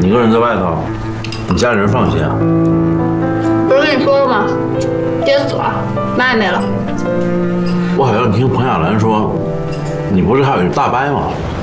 你一个人在外头，你家里人放心啊？ 不是跟你说了吗？爹死了，妈也没了。 我好像听彭亚兰说，你不是还有一大伯吗？